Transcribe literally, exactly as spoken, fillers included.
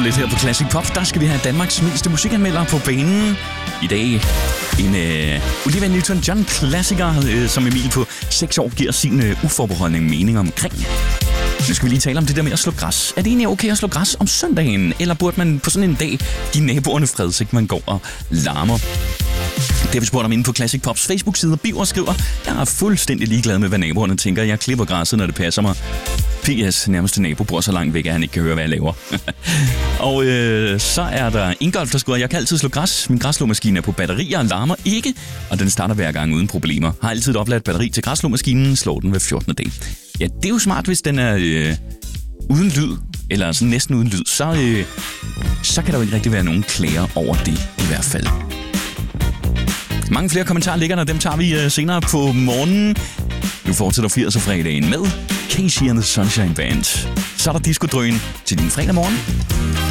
lidt her på Classic Pop. Der skal vi have Danmarks mindste musikanmelder på banen. I dag en øh, Olivia Newton-John klassiker, øh, som Emil på seks år giver sin øh, uforbeholdne mening omkring. Nu skal vi lige tale om det der med at slå græs. Er det egentlig okay at slå græs om søndagen? Eller burde man på sådan en dag give naboerne fred, så ikke man går og larmer? Det har vi spurgt om inde på Classic Pops Facebook-side. Biver skriver, jeg er fuldstændig ligeglad med, hvad naboerne tænker. Jeg klipper græsset, når det passer mig. P S. Nærmeste nabo bor så langt væk, at han ikke kan høre, hvad jeg laver. Og øh, så er der Ingolf, der skriver, jeg kan altid slå græs. Min græsslåmaskine er på batterier og larmer ikke, og den starter hver gang uden problemer. Har altid opladt batteri til græsslåmaskinen, slår den hver fjortende dag. Ja, det er jo smart, hvis den er øh, uden lyd, eller sådan næsten uden lyd. Så, øh, så kan der jo ikke rigtig være nogen klager over det i hvert fald. Mange flere kommentarer ligger der, dem tager vi øh, senere på morgenen. Nu fortsætter firserne-fredagen med Casey and the Sunshine Band. Så er der disco-drøn til din fredag morgen.